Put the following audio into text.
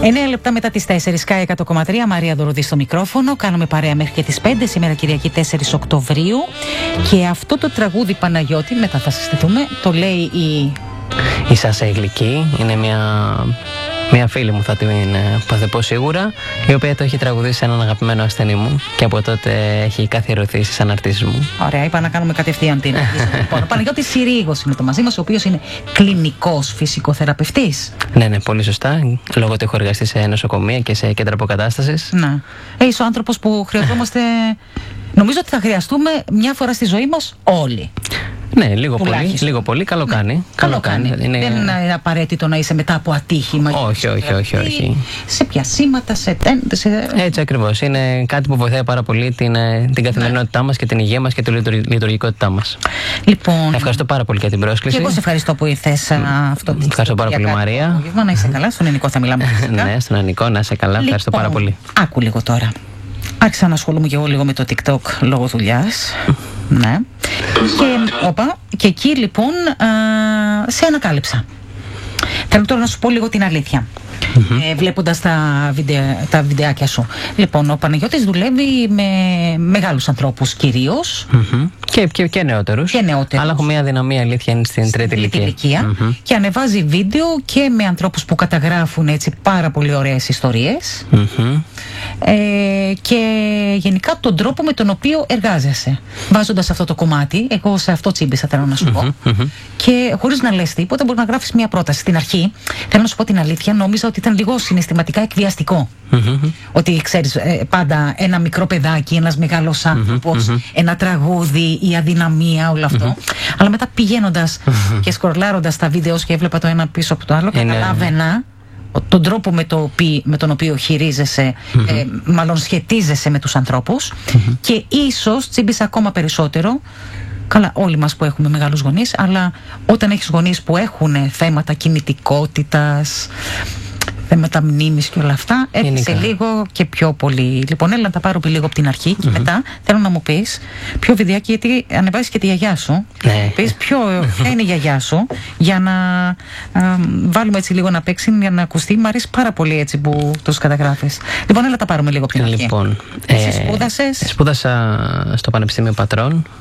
9 λεπτά μετά τις 4, Sky 100,3, Μαρία Δωροδή στο μικρόφωνο. Κάνουμε παρέα μέχρι και τις 5, σήμερα Κυριακή 4 Οκτωβρίου. Και αυτό το τραγούδι, Παναγιώτη, μετά θα συστηθούμε, το λέει η Σάσα Γλυκή. Είναι μια φίλη μου, θα την πω σίγουρα, η οποία το έχει τραγουδήσει σε έναν αγαπημένο ασθενή μου και από τότε έχει καθιερωθεί στις αναρτήσεις μου. Ωραία, είπα να κάνουμε κατευθείαν την λοιπόν, ο Παναγιώτης Συρίγος είναι το μαζί μας, ο οποίος είναι κλινικός φυσικοθεραπευτής. Ναι, πολύ σωστά. Λόγω ότι έχω εργαστεί σε νοσοκομεία και σε κέντρα αποκατάστασης. Να. Είσαι ο άνθρωπος που χρειαζόμαστε. Νομίζω ότι θα χρειαστούμε μια φορά στη ζωή μας όλοι. Ναι, λίγο πολύ, καλό κάνει. Καλό κάνει. Δεν είναι απαραίτητο να είσαι μετά από ατύχημα. Όχι. Σε πιασίματα, Έτσι ακριβώς. Είναι κάτι που βοηθάει πάρα πολύ την καθημερινότητά μας και την υγεία μας και τη λειτουργικότητά μας. Λοιπόν, ευχαριστώ πάρα πολύ για την πρόσκληση. Και εγώ σε ευχαριστώ που ήρθες αυτό. Ευχαριστώ πάρα πολύ, Μαρία. Να είσαι καλά, στον ελληνικό θα μιλάμε. Ναι, στον ελληνικό να είσαι καλά. Ευχαριστώ πάρα πολύ. Άκου λίγο τώρα. Άρχισα να ασχολούμαι και εγώ λίγο με το TikTok λόγω δουλειάς. Ναι. Και εκεί λοιπόν σε ανακάλυψα. Θέλω τώρα να σου πω λίγο την αλήθεια. Βλέποντας τα βιντεάκια σου. Λοιπόν, ο Παναγιώτης δουλεύει με μεγάλους ανθρώπους κυρίως. Και νεότερους. Αλλά έχω μια αδυναμία, αλήθεια, είναι στην τρίτη ηλικία. Και ανεβάζει βίντεο και με ανθρώπους που καταγράφουν έτσι πάρα πολύ ωραίες ιστορίες. Και γενικά τον τρόπο με τον οποίο εργάζεσαι. Βάζοντας αυτό το κομμάτι, εγώ σε αυτό τσίμπησα, θέλω να σου πω. Και χωρίς να λες τίποτα, μπορεί να γράφεις μια πρόταση. Στην αρχή, θέλω να σου πω την αλήθεια, νόμιζα ότι ήταν λίγο συναισθηματικά εκβιαστικό. Ότι ξέρεις, πάντα ένα μικρό παιδάκι, ένας μεγάλος άνθρωπος, ένα τραγούδι, η αδυναμία, όλο αυτό. Αλλά μετά πηγαίνοντας και σκρολάροντας τα βίντεο και έβλεπα το ένα πίσω από το άλλο, καταλάβαινα τον τρόπο με τον οποίο χειρίζεσαι, μάλλον σχετίζεσαι με τους ανθρώπους, και ίσως τσίμπησα ακόμα περισσότερο. Καλά, όλοι μας που έχουμε μεγάλους γονείς, αλλά όταν έχεις γονείς που έχουν θέματα κινητικότητας, θέματα μνήμης και όλα αυτά, έπισε λίγο και πιο πολύ. Λοιπόν, έλα να τα πάρω λίγο από την αρχή και μετά θέλω να μου πεις ποιο βιντεάκι, γιατί ανεβάζεις και τη γιαγιά σου. Πεις ποια είναι η γιαγιά σου, για να βάλουμε έτσι λίγο να παίξει, για να ακουστεί. Μ' αρέσει πάρα πολύ έτσι που τους καταγράφεις. Λοιπόν, έλα τα πάρουμε λίγο από την αρχή. Λοιπόν, εσύ σπούδασες? Σπούδασα στο Πανεπιστήμιο Πατρών.